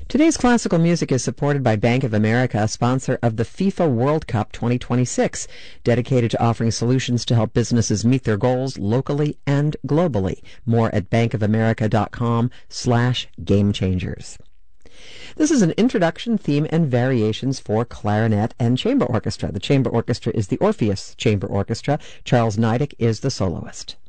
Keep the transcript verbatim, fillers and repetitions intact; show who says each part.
Speaker 1: Today's classical music is supported by Bank of America, a sponsor of the FIFA World Cup twenty twenty-six, dedicated to offering solutions to help businesses meet their goals locally and globally. More at bankofamerica.com slash game changers. This is an introduction, theme, and variations for clarinet and chamber orchestra. The chamber orchestra is the Orpheus Chamber Orchestra. Charles Niedek is the soloist.